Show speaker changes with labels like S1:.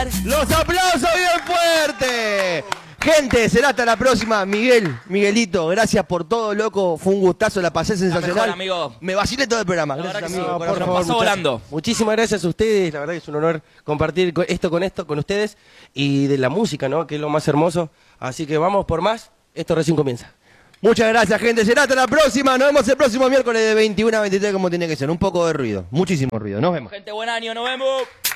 S1: Los aplausos bien fuertes. Gente, será hasta la próxima. Miguelito, gracias por todo, loco. Fue un gustazo, la pasé sensacional.
S2: Mejor, amigo.
S1: Me vacilé todo el programa. Gracias, amigo.
S2: Sí,
S1: Por
S2: favor, pasó volando.
S3: Muchísimas gracias a ustedes. La verdad que es un honor compartir esto con ustedes y de la música, ¿no? Que es lo más hermoso. Así que vamos por más. Esto recién comienza.
S1: Muchas gracias, gente. Será hasta la próxima. Nos vemos el próximo miércoles de 21 a 23 como tiene que ser. Un poco de ruido. Muchísimo ruido. Nos vemos.
S2: Gente, buen año. Nos vemos.